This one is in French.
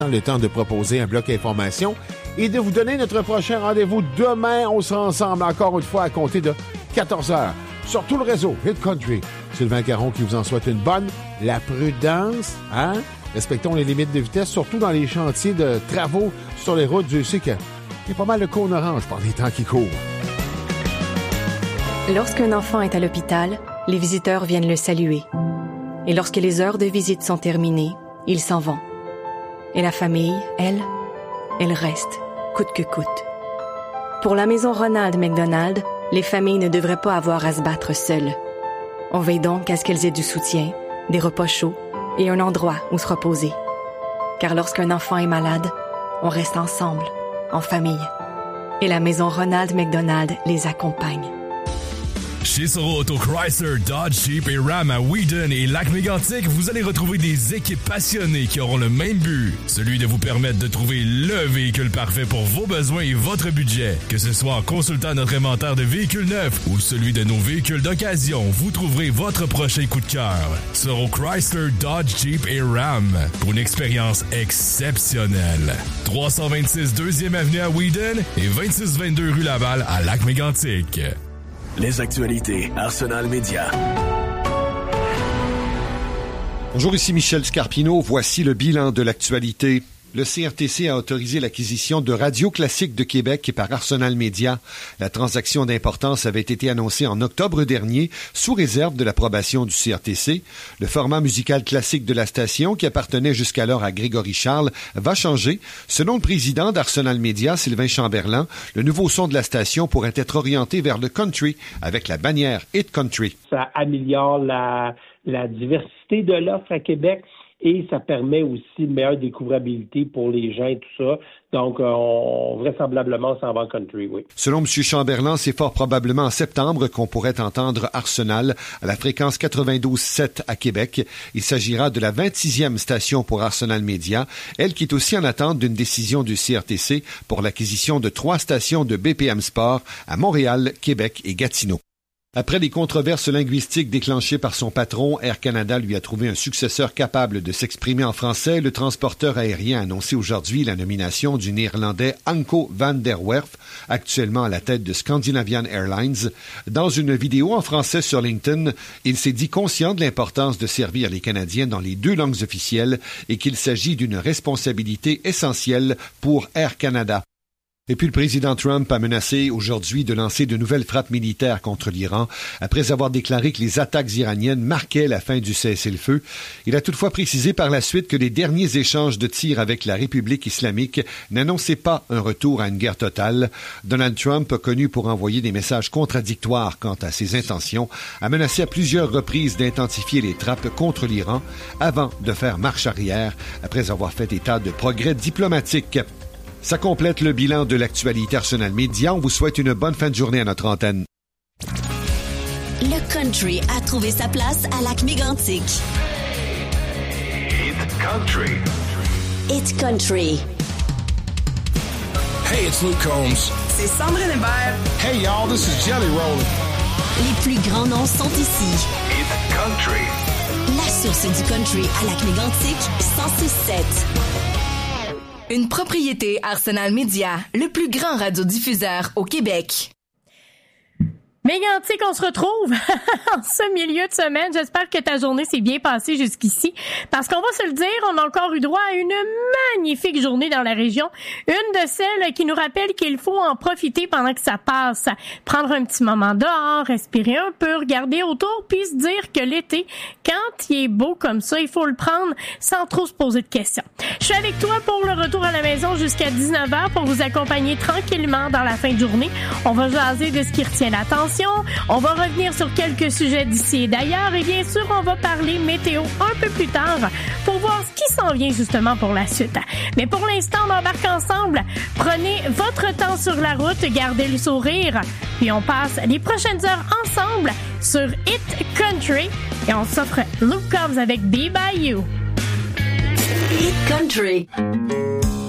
Le temps de proposer un bloc information et de vous donner notre prochain rendez-vous demain. On sera ensemble encore une fois à compter de 14h sur tout le réseau Hit Country. Sylvain Caron qui vous en souhaite une bonne. La prudence, hein? Respectons les limites de vitesse, surtout dans les chantiers de travaux sur les routes. Dieu sait qu'il y a pas mal de cônes oranges par les temps qui courent. Lorsqu'un enfant est à l'hôpital, les visiteurs viennent le saluer. Et lorsque les heures de visite sont terminées, ils s'en vont. Et la famille, elle reste, coûte que coûte. Pour la maison Ronald McDonald, les familles ne devraient pas avoir à se battre seules. On veille donc à ce qu'elles aient du soutien, des repas chauds et un endroit où se reposer. Car lorsqu'un enfant est malade, on reste ensemble, en famille. Et la maison Ronald McDonald les accompagne. Chez Soro Auto Chrysler, Dodge, Jeep et Ram à Wheaton et Lac-Mégantic, vous allez retrouver des équipes passionnées qui auront le même but, celui de vous permettre de trouver le véhicule parfait pour vos besoins et votre budget. Que ce soit en consultant notre inventaire de véhicules neufs ou celui de nos véhicules d'occasion, vous trouverez votre prochain coup de cœur. Soro Chrysler, Dodge, Jeep et Ram pour une expérience exceptionnelle. 326 2e Avenue à Wheaton et 2622 rue Laval à Lac-Mégantic. Les actualités Arsenal Média. Bonjour, ici Michel Scarpino. Voici le bilan de l'actualité. Le CRTC a autorisé l'acquisition de Radio Classique de Québec par Arsenal Média. La transaction d'importance avait été annoncée en octobre dernier sous réserve de l'approbation du CRTC. Le format musical classique de la station, qui appartenait jusqu'alors à Grégory Charles, va changer. Selon le président d'Arsenal Média, Sylvain Chamberlain, le nouveau son de la station pourrait être orienté vers le country avec la bannière Hit Country. Ça améliore la diversité de l'offre à Québec. Et ça permet aussi une meilleure découvrabilité pour les gens et tout ça. Donc, vraisemblablement, ça va en country, oui. Selon M. Chamberlain, c'est fort probablement en septembre qu'on pourrait entendre Arsenal à la fréquence 92.7 à Québec. Il s'agira de la 26e station pour Arsenal Média, elle qui est aussi en attente d'une décision du CRTC pour l'acquisition de 3 stations de BPM Sport à Montréal, Québec et Gatineau. Après les controverses linguistiques déclenchées par son patron, Air Canada lui a trouvé un successeur capable de s'exprimer en français. Le transporteur aérien a annoncé aujourd'hui la nomination du Néerlandais Anko van der Werf, actuellement à la tête de Scandinavian Airlines. Dans une vidéo en français sur LinkedIn, il s'est dit conscient de l'importance de servir les Canadiens dans les 2 langues officielles et qu'il s'agit d'une responsabilité essentielle pour Air Canada. Et puis le président Trump a menacé aujourd'hui de lancer de nouvelles frappes militaires contre l'Iran après avoir déclaré que les attaques iraniennes marquaient la fin du cessez-le-feu. Il a toutefois précisé par la suite que les derniers échanges de tirs avec la République islamique n'annonçaient pas un retour à une guerre totale. Donald Trump, connu pour envoyer des messages contradictoires quant à ses intentions, a menacé à plusieurs reprises d'intensifier les trappes contre l'Iran avant de faire marche arrière après avoir fait état de progrès diplomatiques. Ça complète le bilan de l'actualité Arsenal Média. On vous souhaite une bonne fin de journée à notre antenne. Le country a trouvé sa place à Lac-Mégantic. Hit Country. Hit Country. Hey, it's Luke Combs. C'est Sandrine Hébert. Hey, y'all, this is Jelly Roll. Les plus grands noms sont ici. Hit Country. La source du country à Lac-Mégantic, 106.7. Une propriété Arsenal Média, le plus grand radiodiffuseur au Québec. Mégantic, on se retrouve en ce milieu de semaine. J'espère que ta journée s'est bien passée jusqu'ici. Parce qu'on va se le dire, on a encore eu droit à une magnifique journée dans la région. Une de celles qui nous rappelle qu'il faut en profiter pendant que ça passe. Prendre un petit moment dehors, respirer un peu, regarder autour, puis se dire que l'été, quand il est beau comme ça, il faut le prendre sans trop se poser de questions. Je suis avec toi pour le retour à la maison jusqu'à 19h pour vous accompagner tranquillement dans la fin de journée. On va jaser de ce qui retient l'attention. On va revenir sur quelques sujets d'ici et d'ailleurs et bien sûr, on va parler météo un peu plus tard pour voir ce qui s'en vient justement pour la suite. Mais pour l'instant, on embarque ensemble. Prenez votre temps sur la route, gardez le sourire, puis on passe les prochaines heures ensemble sur Hit Country et on s'offre Luke Combs avec Be By You. Hit Country.